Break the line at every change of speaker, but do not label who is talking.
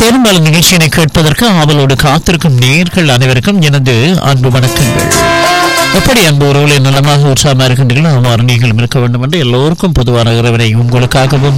பெரும்பாலும் நிகழ்ச்சியினை கேட்பதற்கு ஆவலோடு காத்திருக்கும் நேயர்கள் அனைவருக்கும் எனது அன்பு வணக்கங்கள். எப்படி அன்பு உறவுகளை நலமாக உற்சாகமாக இருக்கின்றீர்களோ அவ்வாறு நீங்களும் இருக்க வேண்டும் என்று எல்லோருக்கும் பொதுவான இறைவனை உங்களுக்காகவும்